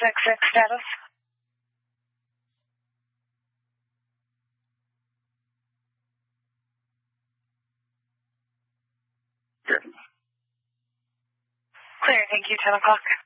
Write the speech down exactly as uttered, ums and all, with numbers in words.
six six status. Good. Clear, thank you, ten o'clock.